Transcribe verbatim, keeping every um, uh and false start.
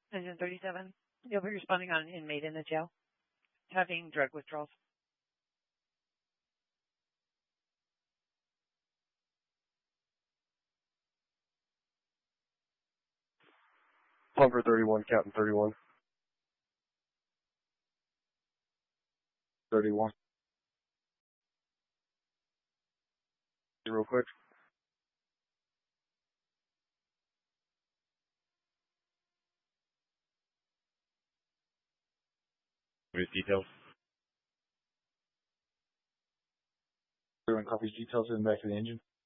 Engine thirty-seven, you'll be responding on an inmate in the jail having drug withdrawals. Plumber thirty-one, Captain thirty-one. thirty-one. Real quick. With details. Everyone copies details in the back of the engine.